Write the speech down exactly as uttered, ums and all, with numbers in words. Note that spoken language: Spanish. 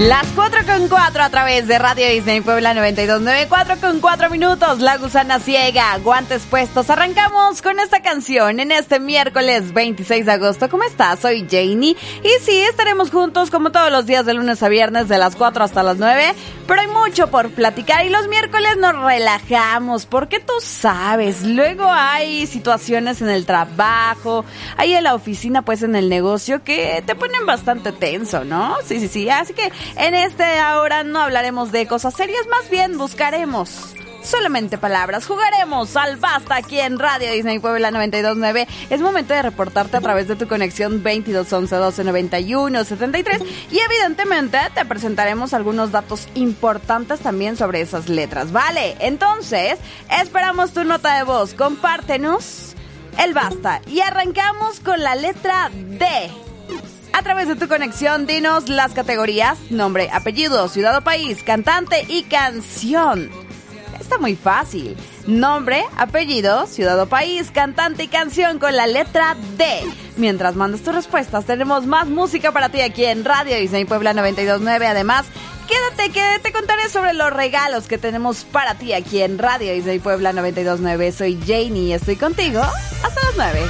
Las cuatro con cuatro a través de Radio Disney Puebla noventa y dos punto nueve, cuatro con cuatro minutos, La Gusana Ciega, guantes puestos. Arrancamos con esta canción en este miércoles veintiséis de agosto. ¿Cómo estás? Soy Janie y sí, estaremos juntos como todos los días de lunes a viernes de las cuatro hasta las nueve, pero hay mucho por platicar y los miércoles nos relajamos porque tú sabes, luego hay situaciones en el trabajo, hay en la oficina, pues en el negocio que te ponen bastante tenso, ¿no? Sí, sí, sí, así que en este ahora no hablaremos de cosas serias, más bien buscaremos solamente palabras, jugaremos al basta aquí en Radio Disney Puebla noventa y dos punto nueve. Es momento de reportarte a través de tu conexión veintidós once doce noventa y uno setenta y tres y evidentemente te presentaremos algunos datos importantes también sobre esas letras, ¿vale? Entonces, esperamos tu nota de voz, compártenos el basta y arrancamos con la letra D. A través de tu conexión, dinos las categorías: nombre, apellido, ciudad o país, cantante y canción. Está muy fácil. Nombre, apellido, ciudad o país, cantante y canción con la letra D. Mientras mandas tus respuestas, tenemos más música para ti aquí en Radio Disney Puebla noventa y dos punto nueve. Además, quédate que te contaré sobre los regalos que tenemos para ti aquí en Radio Disney Puebla noventa y dos punto nueve. Soy Janie y estoy contigo hasta las nueve.